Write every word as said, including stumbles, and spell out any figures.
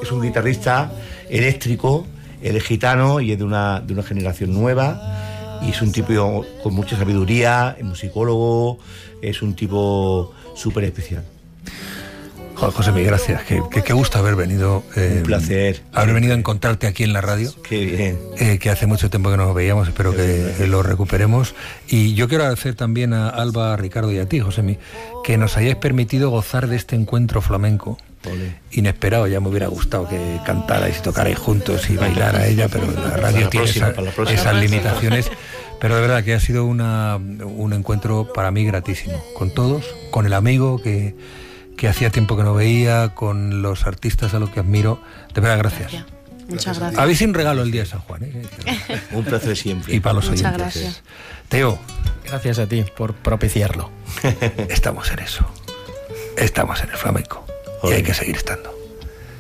es un guitarrista eléctrico, él es gitano y es de una, de una generación nueva, y es un tipo con mucha sabiduría, es musicólogo, es un tipo súper especial. Joder, José, mi gracias. Qué, qué, qué gusto haber venido. Eh, un placer. Haber venido a encontrarte aquí en la radio. Qué bien. Eh, que hace mucho tiempo que nos veíamos, espero que eh, lo recuperemos. Y yo quiero agradecer también a Alba, a Ricardo y a ti, Josemi, que nos hayáis permitido gozar de este encuentro flamenco. Olé. Inesperado. Ya me hubiera gustado que cantarais y tocarais juntos y bailara ella, pero la radio la tiene próxima, esa, esas limitaciones. Pero de verdad que ha sido una, un encuentro para mí gratísimo. Con todos, con el amigo que... que hacía tiempo que no veía, con los artistas a los que admiro. De verdad, gracias. Ya, muchas gracias. Habéis un regalo el día de San Juan, ¿eh? Un placer siempre. Y para los muchas oyentes. Gracias. Teo. Gracias a ti por propiciarlo. Estamos en eso. Estamos en el flamenco. Joder. Y hay que seguir estando.